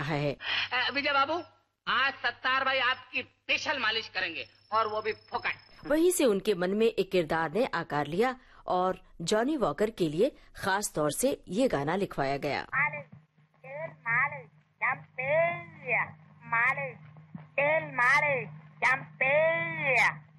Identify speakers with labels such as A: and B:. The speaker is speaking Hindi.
A: रहा है।
B: विजय बाबू, आज सत्तार भाई आपकी स्पेशल मालिश करेंगे और वो भी फोकट।
A: वहीं से उनके मन में एक किरदार ने आकार लिया और जॉनी वॉकर के लिए खास तौर से ये गाना लिखवाया गया।
C: मालिश,